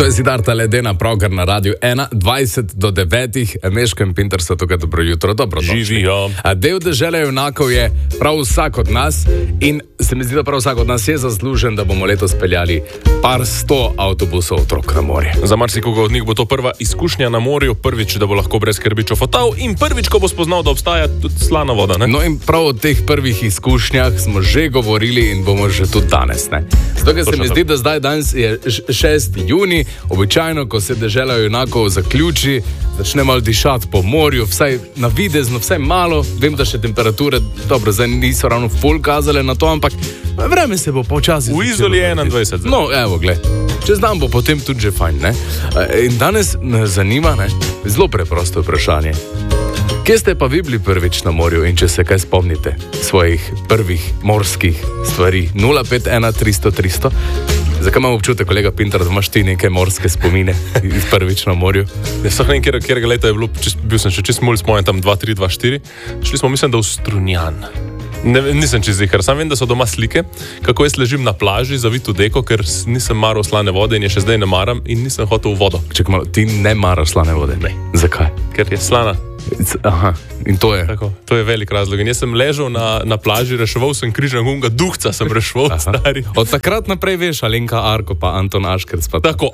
To je Siddharta Ledena, program na Radiu 1, 20 do 9. Meško in Pinter so tukaj, dobro jutro, dobrodošli. Živijo. Del dežele junakov je prav vsak od nas in se mi zdi, da prav vsak od nas je zaslužen, da bomo letos peljali par 100 avtobusov otrok na morje. Za marsikoga od njih bo to prva izkušnja na morju, prvič, da bo lahko brez skrbi čofotal in prvič, ko bo spoznal, da obstaja tudi slana voda. Ne? No in prav o teh prvih izkušnjah smo že govorili in bomo že tudi danes. Zato, ker se mi zdi, da zdaj danes je 6. juni, običajno, ko se dežela junakov zaključi, začne malo dišati po morju, vsaj navidezno, vsaj malo. Vem, da še temperature, dobro, zdaj niso ravno ful kazale na to, ampak vreme se bo počasi. V Izoli je 21. No, evo, gled. Čez dan bo potem tudi že fajn, ne? In danes me zanima, zelo preprosto vprašanje. Kje ste pa vi bili prvič na morju in če se kaj spomnite svojih prvih morskih stvari? 051 300 300. Zakaj imam občutek, kolega Pinter, da imaš ti neke morske spomine prvič na morju? Jaz sem nekaj, kjer leta je bilo, bil sem še čist mulj s mojem tam 2-3-2-4. Šli smo, mislim, da v Strunjan. Nisem čez zihar, sam vem, da so doma slike, kako jaz ležim na plaži, zavit v deko, ker nisem maral slane vode in je še zdaj ne maram in nisem hotel v vodo. Čekaj malo, ti ne maraš slane vode? Ne. Zakaj? Ker je slana. Aha, in to je? Tako, to je velik razlog. In jaz sem ležal na plaži, reševal sem križem unga duhca, sem reševal, stari. Od takrat naprej veš, Alenka Arko pa Anton Aškerc pa... Tako,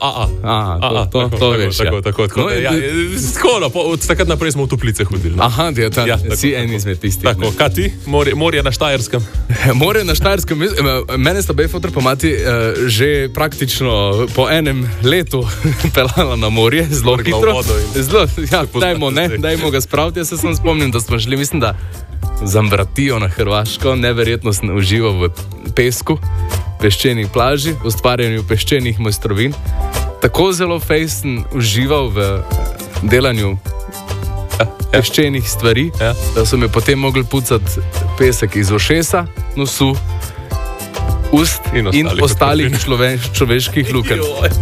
to veš, tako. No, skoro, od takrat naprej smo v toplice hodili. Aha, si en izmed tistih. Tako, kaj ti? Morje na Štajerskem. Morje na Štajerskem. Mene sta Bejfoter pa mati že praktično po enem letu pelala na morje, zelo hitro. Dajmo ga spraviti, jaz se sem spomnim, da smo šli, mislim, da Zambratijo na Hrvaško, neverjetno sem užival v pesku, peščenih plaži, ustvarjanju peščenih mojstrovin. Tako zelo fejsten užival v delanju peščenih stvari, da so mi potem mogli pucati pesek iz ušesa, nosu, ust in ostalih človeških lukenj.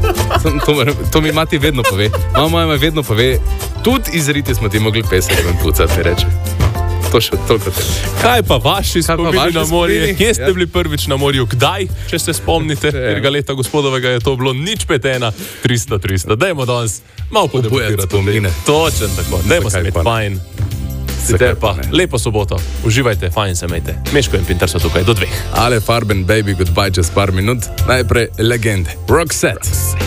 To mi mati vedno pove. Mama mi vedno pove, tudi iz riti smo ti mogli pesek ven pucati, reče. To še toliko. Kaj pa vaši spomini na morje? Kje ste bili prvič na morju? Kdaj, če se spomnite? Tega leta gospodovega je to bilo 051 300 300. Dajmo danes malo podebatirati spomine. Točen tako. Dajmo se imeti fajn. Sicer pa lepo soboto. Uživajte, fajn se imejte. Meško in Pinter so tukaj do 2. Ale Farben, baby, goodbye čez par minut. Najprej legende. Roxette.